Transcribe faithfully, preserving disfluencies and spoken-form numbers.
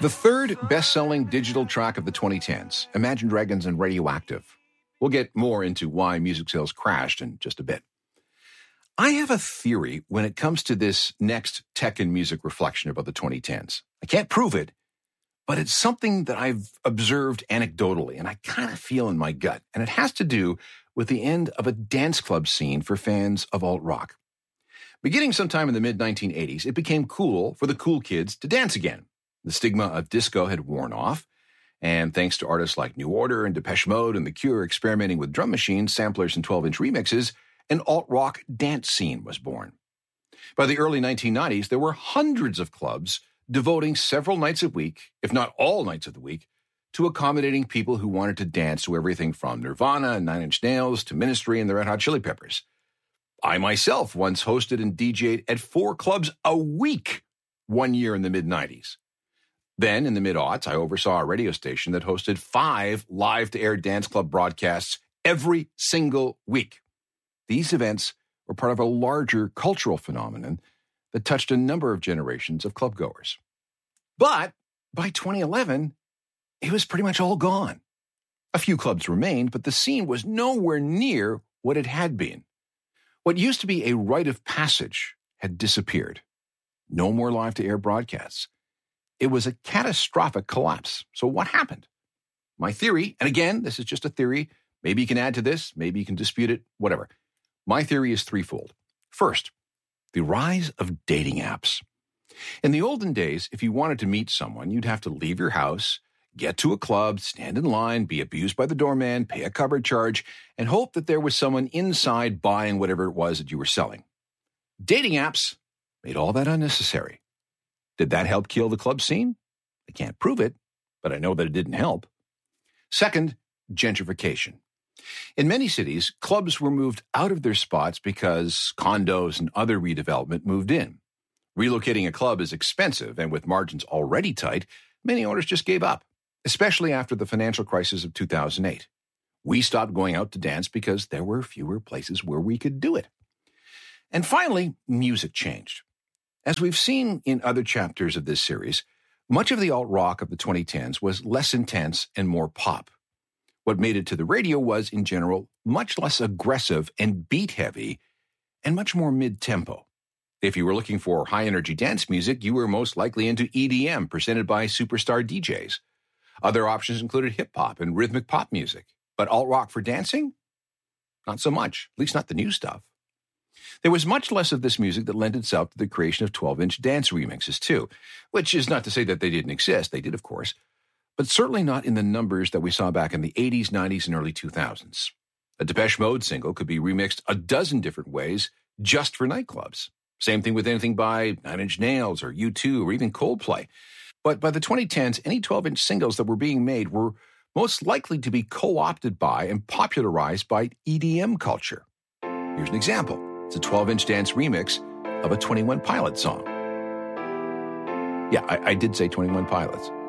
The third best-selling digital track of the twenty tens, Imagine Dragons and Radioactive. We'll get more into why music sales crashed in just a bit. I have a theory when it comes to this next tech and music reflection about the twenty tens. I can't prove it, but it's something that I've observed anecdotally, and I kind of feel in my gut. And it has to do with the end of a dance club scene for fans of alt-rock. Beginning sometime in the mid nineteen eighties, it became cool for the cool kids to dance again. The stigma of disco had worn off, and thanks to artists like New Order and Depeche Mode and The Cure experimenting with drum machines, samplers, and twelve-inch remixes, an alt-rock dance scene was born. By the early nineteen nineties, there were hundreds of clubs devoting several nights a week, if not all nights of the week, to accommodating people who wanted to dance to everything from Nirvana and Nine Inch Nails to Ministry and the Red Hot Chili Peppers. I myself once hosted and D J'd at four clubs a week one year in the mid-nineties. Then, in the mid-aughts, I oversaw a radio station that hosted five live-to-air dance club broadcasts every single week. These events were part of a larger cultural phenomenon that touched a number of generations of clubgoers. But by twenty eleven, it was pretty much all gone. A few clubs remained, but the scene was nowhere near what it had been. What used to be a rite of passage had disappeared. No more live-to-air broadcasts. It was a catastrophic collapse. So what happened? My theory, and again, this is just a theory, maybe you can add to this, maybe you can dispute it, whatever. My theory is threefold. First, the rise of dating apps. In the olden days, if you wanted to meet someone, you'd have to leave your house, get to a club, stand in line, be abused by the doorman, pay a cupboard charge, and hope that there was someone inside buying whatever it was that you were selling. Dating apps made all that unnecessary. Did that help kill the club scene? I can't prove it, but I know that it didn't help. Second, gentrification. In many cities, clubs were moved out of their spots because condos and other redevelopment moved in. Relocating a club is expensive, and with margins already tight, many owners just gave up, especially after the financial crisis of two thousand eight. We stopped going out to dance because there were fewer places where we could do it. And finally, music changed. As we've seen in other chapters of this series, much of the alt-rock of the twenty tens was less intense and more pop. What made it to the radio was, in general, much less aggressive and beat-heavy and much more mid-tempo. If you were looking for high-energy dance music, you were most likely into E D M presented by superstar D Js. Other options included hip-hop and rhythmic pop music. But alt-rock for dancing? Not so much, at least not the new stuff. There was much less of this music that lent itself to the creation of twelve-inch dance remixes, too, which is not to say that they didn't exist. They did, of course, but certainly not in the numbers that we saw back in the eighties, nineties, and early two thousands. A Depeche Mode single could be remixed a dozen different ways just for nightclubs. Same thing with anything by Nine Inch Nails or U two or even Coldplay. But by the twenty tens, any twelve-inch singles that were being made were most likely to be co-opted by and popularized by E D M culture. Here's an example. It's a twelve-inch dance remix of a twenty-one Pilots song. Yeah, I, I did say twenty-one Pilots.